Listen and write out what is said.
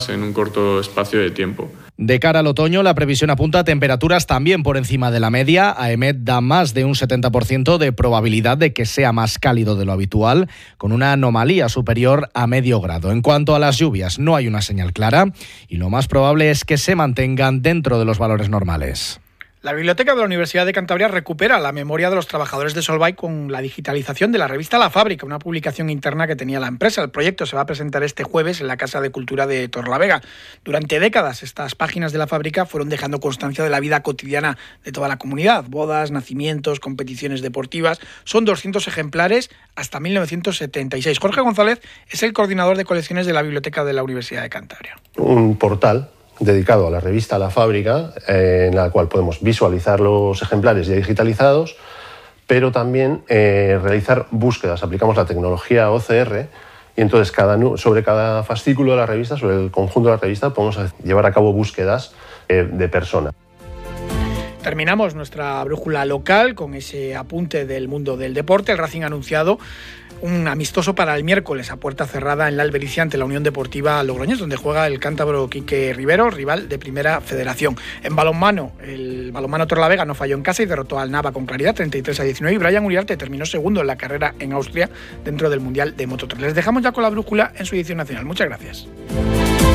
en un corto espacio de tiempo. De cara al otoño, la previsión apunta a temperaturas también por encima de la media. AEMET da más de un 70% de probabilidad de que sea más cálido de lo habitual, con una anomalía superior a medio grado. En cuanto a las lluvias, no hay una señal clara y lo más probable es que se mantengan dentro de los valores normales. La Biblioteca de la Universidad de Cantabria recupera la memoria de los trabajadores de Solvay con la digitalización de la revista La Fábrica, una publicación interna que tenía la empresa. El proyecto se va a presentar este jueves en la Casa de Cultura de Torrelavega. Durante décadas, estas páginas de La Fábrica fueron dejando constancia de la vida cotidiana de toda la comunidad. Bodas, nacimientos, competiciones deportivas. Son 200 ejemplares hasta 1976. Jorge González es el coordinador de colecciones de la Biblioteca de la Universidad de Cantabria. Un portal dedicado a la revista La Fábrica, en la cual podemos visualizar los ejemplares ya digitalizados, pero también realizar búsquedas. Aplicamos la tecnología OCR y entonces sobre cada fascículo de la revista, sobre el conjunto de la revista, podemos llevar a cabo búsquedas de personas. Terminamos nuestra brújula local con ese apunte del mundo del deporte. El Racing ha anunciado un amistoso para el miércoles a puerta cerrada en la Albericia ante la Unión Deportiva Logroñés, donde juega el cántabro Quique Rivero, rival de Primera Federación. En balonmano, el balonmano Torrelavega no falló en casa y derrotó al Nava con claridad 33-19 y Brian Uriarte terminó segundo en la carrera en Austria dentro del Mundial de Moto3. Les dejamos ya con la brújula en su edición nacional. Muchas gracias.